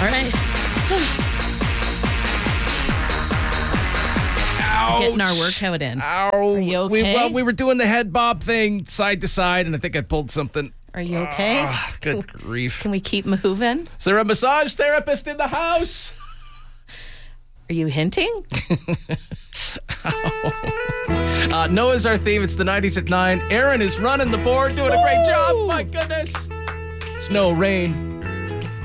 All right. Ouch. Getting our workout in. Ow. Are you okay? We were doing the head bob thing side to side, and I think I pulled something. Are you okay? Good grief. Can we keep moving? Is there a massage therapist in the house? Are you hinting? Noah's our theme. It's the 90s at 9. Aaron is running the board, doing a great job. My goodness. Snow, rain,